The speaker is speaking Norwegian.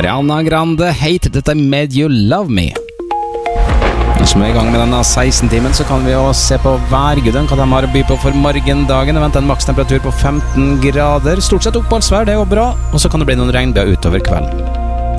Ariana Grande, Hate That I Made You Love Me. Som er I gang med denne 16-timen, så kan vi jo se på værguden, hva de har å by på for morgendagen. Det venter en makstemperatur på 15 grader. Stort sett oppholdsvær, det er jo bra. Og så kan det bli noen regnbyger utover kvelden.